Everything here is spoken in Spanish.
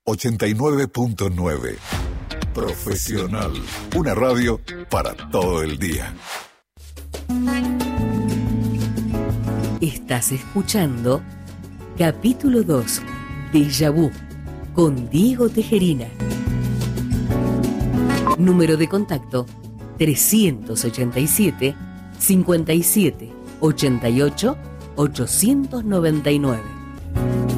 89.9. Profesional. Una radio para todo el día. Estás escuchando capítulo 2, Déjà Vu, con Diego Tejerina. Número de contacto 387 57 88 899.